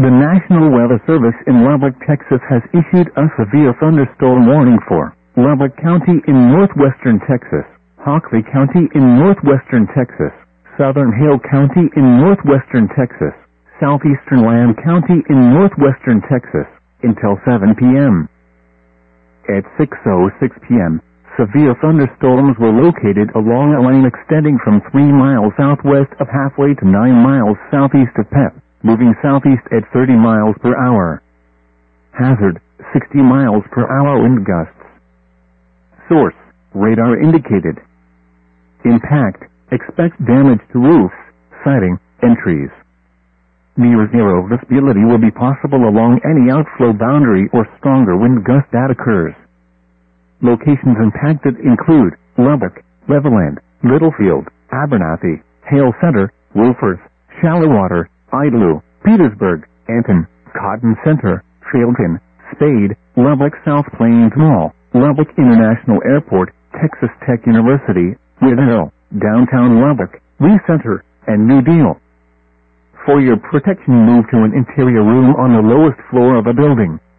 The National Weather Service in Lubbock, Texas has issued a severe thunderstorm warning for Lubbock County in northwestern Texas, Hockley County in northwestern Texas, Southern Hale County in northwestern Texas, southeastern Lamb County in northwestern Texas, until 7 p.m. At 6:06 p.m., severe thunderstorms were located along a lane extending from 3 miles southwest of Halfway to 9 miles southeast of Pep, moving southeast at 30 miles per hour. Hazard, 60 miles per hour wind gusts. Source, radar indicated. Impact, expect damage to roofs, siding, and trees. Near zero visibility will be possible along any outflow boundary or stronger wind gust that occurs. Locations impacted include Lubbock, Levelland, Littlefield, Abernathy, Hale Center, Wolfers, Shallowater, Idlew, Petersburg, Anton, Cotton Center, Trailton, Spade, Lubbock South Plains Mall, Lubbock International Airport, Texas Tech University, Whittier, Downtown Lubbock, Lee Center, and New Deal. For your protection, move to an interior room on the lowest floor of a building.